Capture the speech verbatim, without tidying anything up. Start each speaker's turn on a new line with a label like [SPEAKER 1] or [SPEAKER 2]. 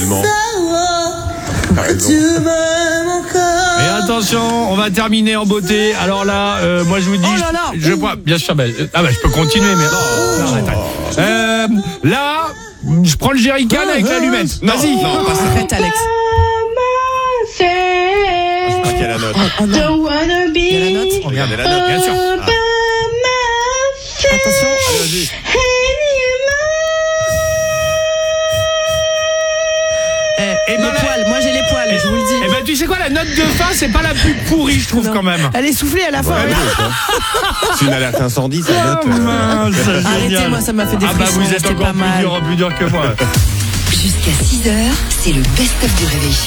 [SPEAKER 1] tellement. T'as raison.
[SPEAKER 2] Et attention, on va terminer en beauté. Alors là, euh, moi je vous dis,
[SPEAKER 3] Oh là là.
[SPEAKER 2] je vois, bien sûr, bah, ah bah je peux continuer, mais non, arrête, arrête. Euh, là, je prends le jerrycan avec l'allumette.
[SPEAKER 1] Non,
[SPEAKER 2] Vas-y.
[SPEAKER 1] non, pas ça.
[SPEAKER 3] Arrête, Alex.
[SPEAKER 1] Je crois qu'il y a la note.
[SPEAKER 3] Oh, oh non. Il y a la note.
[SPEAKER 1] Regardez la note.
[SPEAKER 2] Bien sûr.
[SPEAKER 1] Ah.
[SPEAKER 3] Attention.
[SPEAKER 1] Allez, vas-y.
[SPEAKER 3] Eh,
[SPEAKER 2] Et
[SPEAKER 3] les
[SPEAKER 2] ben là-
[SPEAKER 3] poils, moi j'ai les poils, je vous le dis.
[SPEAKER 2] Eh ben tu sais quoi, la note de fin, c'est pas la plus pourrie, je trouve
[SPEAKER 3] Non.
[SPEAKER 2] quand même.
[SPEAKER 3] Elle est soufflée à la fin.
[SPEAKER 1] Ouais,
[SPEAKER 3] regarde.
[SPEAKER 1] mais c'est une alerte incendie, ça note.
[SPEAKER 2] Oh, mince,
[SPEAKER 3] Arrêtez,
[SPEAKER 2] génial.
[SPEAKER 3] moi ça m'a fait des
[SPEAKER 2] Ah bah
[SPEAKER 3] frissons,
[SPEAKER 2] vous êtes
[SPEAKER 3] c'était
[SPEAKER 2] encore
[SPEAKER 3] pas
[SPEAKER 2] plus
[SPEAKER 3] mal.
[SPEAKER 2] dur, plus dur que moi.
[SPEAKER 4] Jusqu'à six heures, c'est le best-of du Réveil Chéri.